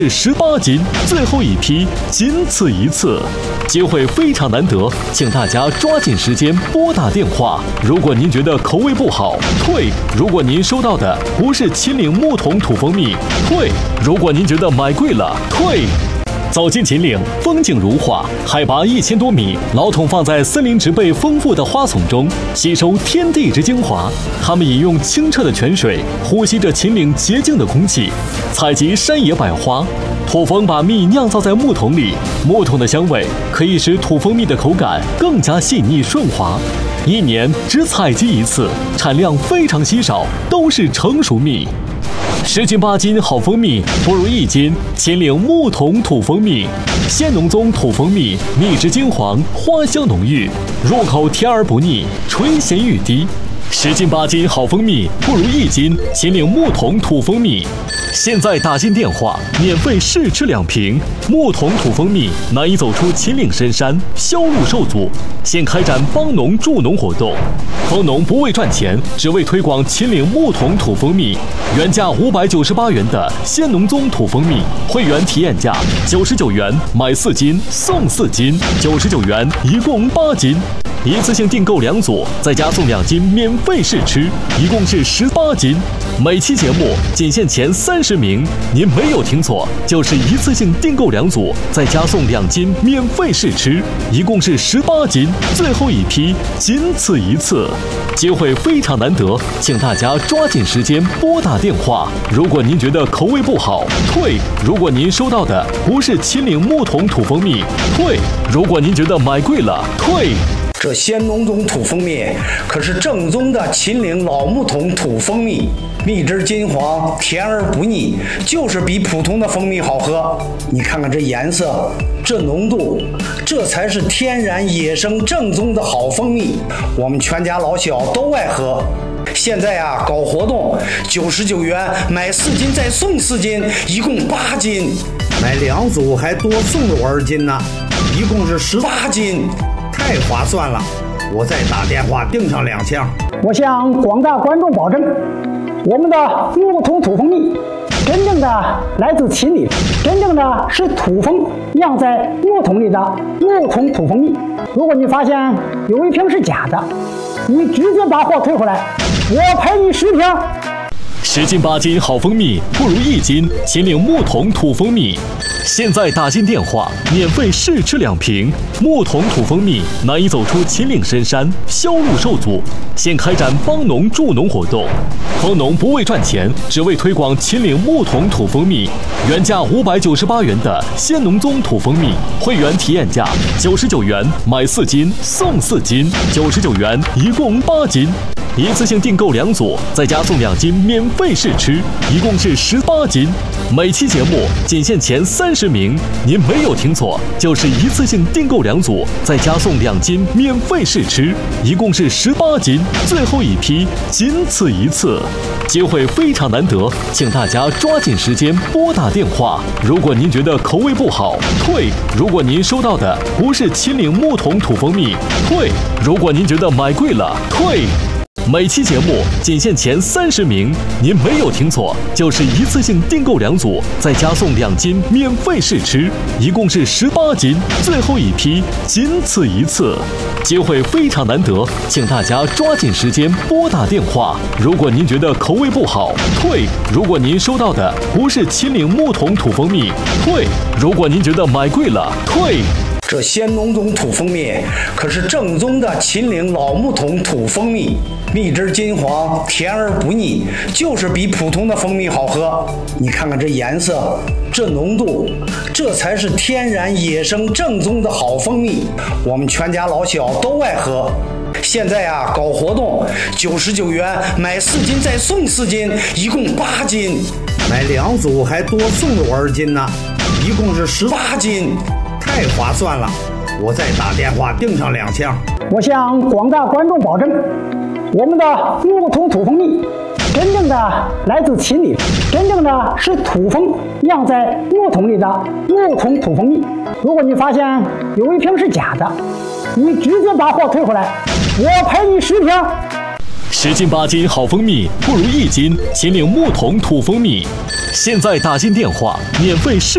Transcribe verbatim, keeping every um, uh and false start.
十八斤，最后一批，仅此一次，机会非常难得，请大家抓紧时间拨打电话。如果您觉得口味不好，退；如果您收到的不是秦岭木桶土蜂蜜，退；如果您觉得买贵了，退。走进秦岭，风景如画，海拔一千多米，老桶放在森林植被丰富的花丛中，吸收天地之精华。它们饮用清澈的泉水，呼吸着秦岭洁净的空气，采集山野百花。土蜂把蜜酿造在木桶里，木桶的香味可以使土蜂蜜的口感更加细腻顺滑。一年只采集一次，产量非常稀少，都是成熟蜜。十斤八斤好蜂蜜，不如一斤秦岭木桶土蜂蜜。鲜浓棕土蜂蜜，蜜质金黄，花香浓郁，入口甜而不腻，醇咸欲滴。十斤八斤好蜂蜜，不如一斤秦岭木桶土蜂蜜。现在打进电话，免费试吃两瓶木桶土蜂蜜，难以走出秦岭深山，销路受阻。现开展帮农助农活动，蜂农不为赚钱，只为推广秦岭木桶土蜂蜜。原价五百九十八元的鲜浓棕土蜂蜜，会员体验价九十九元，买四斤送四斤，九十九元一共八斤。一次性订购两组，再加送两斤免费试吃，一共是十八斤。每期节目仅限前三十名，您没有听错，就是一次性订购两组，再加送两斤免费试吃，一共是十八斤，最后一批，仅此一次，机会非常难得，请大家抓紧时间拨打电话。如果您觉得口味不好，退；如果您收到的不是秦岭木桶土蜂蜜，退；如果您觉得买贵了，退。 这鲜浓棕土蜂蜜可是正宗的秦岭老木桶土蜂蜜，蜜汁金黄，甜而不腻，就是比普通的蜂蜜好喝。你看看这颜色，这浓度，这才是天然野生正宗的好蜂蜜，我们全家老小都爱喝。现在啊，搞活动，九十九元买四斤再送四斤，一共八斤， 买两组还多送了我二斤呢，一共是十八斤。太划算了，我再打电话订上两箱。 我向广大观众保证，我们的木桶土蜂蜜真正的来自秦岭，真正的是土蜂酿在木桶里的木桶土蜂蜜。如果你发现有一瓶是假的，你直接把货退回来，我赔你十瓶。 十斤八斤好蜂蜜，不如一斤秦岭木桶土蜂蜜。现在打进电话，免费试吃两瓶木桶土蜂蜜，难以走出秦岭深山，销路受阻。现开展帮农助农活动，蜂农不为赚钱，只为推广秦岭木桶土蜂蜜。原价五百九十八元的鲜浓棕土蜂蜜，会员体验价九十九元，买四斤送四斤，九十九元一共八斤。一次性订购两组，再加送两斤免费试吃，一共是十八斤。每期节目仅限前三十名，您没有听错，就是一次性订购两组，再加送两斤免费试吃，一共是十八斤，最后一批，仅此一次，机会非常难得，请大家抓紧时间拨打电话。如果您觉得口味不好，退；如果您收到的不是秦岭木桶土蜂蜜，退；如果您觉得买贵了，退。每期节目仅限前三十名，您没有听错，就是一次性订购两组，再加送两斤免费试吃，一共是十八斤，最后一批，仅此一次，机会非常难得，请大家抓紧时间拨打电话。如果您觉得口味不好，退；如果您收到的不是秦岭木桶土蜂蜜，退；如果您觉得买贵了，退。 这鲜浓棕土蜂蜜可是正宗的秦岭老木桶土蜂蜜，蜜汁金黄，甜而不腻，就是比普通的蜂蜜好喝。你看看这颜色，这浓度，这才是天然野生正宗的好蜂蜜，我们全家老小都爱喝。现在啊，搞活动，九十九元买四斤再送四斤，一共八斤， 买两组还多送了我二斤呢，一共是十八斤。太划算了，我再打电话订上两箱。 我向广大观众保证，我们的木桶土蜂蜜真正的来自秦岭，真正的是土蜂酿在木桶里的木桶土蜂蜜。如果你发现有一瓶是假的，你直接把货退回来，我赔你十瓶。 十斤八斤好蜂蜜，不如一斤秦岭木桶土蜂蜜。现在打进电话，免费试